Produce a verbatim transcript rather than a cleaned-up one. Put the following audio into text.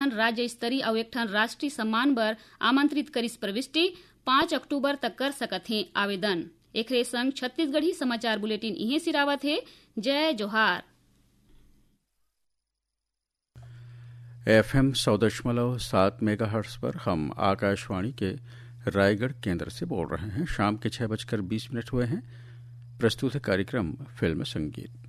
ठन राज्य स्तरीय और एक ठन राष्ट्रीय सम्मान बर आमंत्रित करिस प्रविष्टि पाँच अक्टूबर तक कर सकत हैं आवेदन। एकरे संग छत्तीसगढ़ी समाचार बुलेटिन इहे सिरावत है। जय जोहार। एफएम सौ दशमलव सात मेगा हर्ट्ज पर हम आकाशवाणी के रायगढ़ केंद्र से बोल रहे हैं। शाम के छह बजकर बीस मिनट हुए हैं। प्रस्तुत है कार्यक्रम फिल्म संगीत।